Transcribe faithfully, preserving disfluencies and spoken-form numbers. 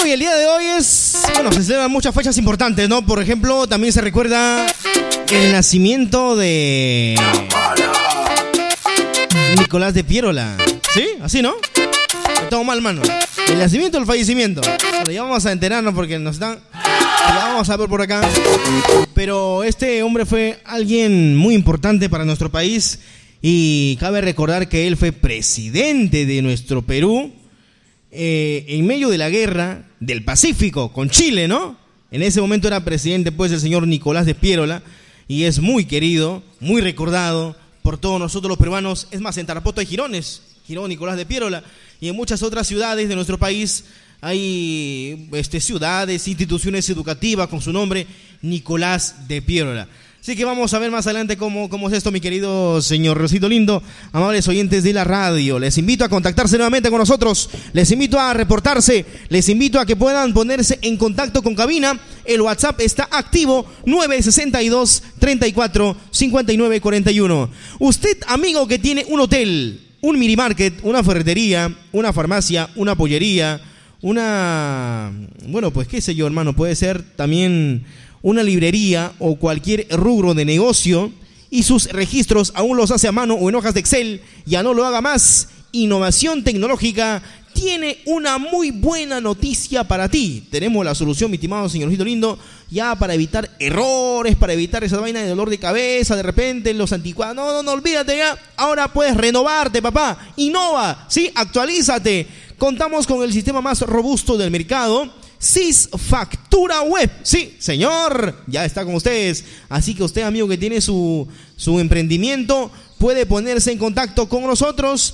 Bueno, y el día de hoy es... Bueno, se celebran muchas fechas importantes, ¿no? Por ejemplo, también se recuerda el nacimiento de... Nicolás de Piérola. ¿Sí? Así, ¿no? Me tomo mal, mano. El nacimiento o el fallecimiento. Bueno, ya vamos a enterarnos porque nos están... Ya vamos a ver por acá. Pero este hombre fue alguien muy importante para nuestro país. Y cabe recordar que él fue presidente de nuestro Perú eh, en medio de la guerra del Pacífico con Chile, ¿no? En ese momento era presidente, pues, el señor Nicolás de Piérola. Y es muy querido, muy recordado por todos nosotros los peruanos. Es más, en Tarapoto hay jirones, Girón Nicolás de Piérola. Y en muchas otras ciudades de nuestro país hay este, ciudades, instituciones educativas con su nombre, Nicolás de Piérola. Así que vamos a ver más adelante cómo, cómo es esto, mi querido señor Rosito lindo. Amables oyentes de la radio, les invito a contactarse nuevamente con nosotros. Les invito a reportarse. Les invito a que puedan ponerse en contacto con cabina. El WhatsApp está activo, nueve sesenta y dos, treinta y cuatro, cincuenta y nueve, cuarenta y uno. Usted, amigo, que tiene un hotel, un minimarket, una ferretería, una farmacia, una pollería, una... Bueno, pues qué sé yo, hermano, puede ser también una librería o cualquier rubro de negocio y sus registros aún los hace a mano o en hojas de Excel, ya no lo haga más. Innovación Tecnológica tiene una muy buena noticia para ti. Tenemos la solución, mi estimado señorcito lindo, ya para evitar errores, para evitar esa vaina de dolor de cabeza, de repente los anticuados. No, no, no, olvídate ya. Ahora puedes renovarte, papá. Innova, ¿sí? Actualízate. Contamos con el sistema más robusto del mercado, Sys Factura Web. Sí, señor, ya está con ustedes. Así que usted, amigo, que tiene su, su emprendimiento, puede ponerse en contacto con nosotros